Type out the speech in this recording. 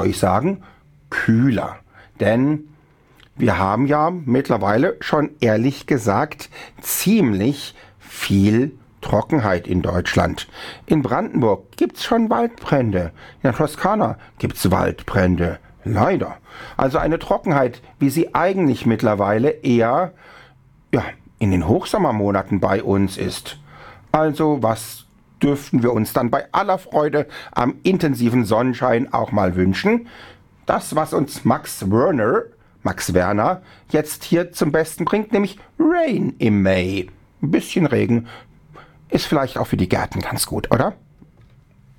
soll ich sagen, kühler. Denn wir haben ja mittlerweile schon ehrlich gesagt ziemlich viel Trockenheit in Deutschland. In Brandenburg gibt's schon Waldbrände. In der Toskana gibt's Waldbrände. Leider. Also eine Trockenheit, wie sie eigentlich mittlerweile eher in den Hochsommermonaten bei uns ist. Also was dürften wir uns dann bei aller Freude am intensiven Sonnenschein auch mal wünschen? Das, was uns Max Werner jetzt hier zum Besten bringt, nämlich Rain im May. Ein bisschen Regen ist vielleicht auch für die Gärten ganz gut, oder?